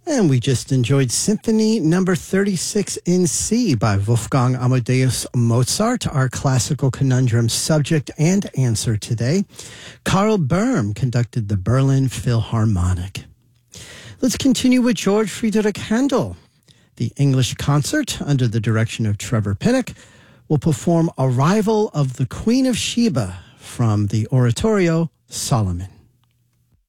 And we just enjoyed Symphony Number 36 in C by Wolfgang Amadeus Mozart, our classical conundrum subject and answer today. Karl Böhm conducted the Berlin Philharmonic. Let's continue with George Friedrich Handel. The English Concert, under the direction of Trevor Pinnock, will perform Arrival of the Queen of Sheba from the oratorio Solomon.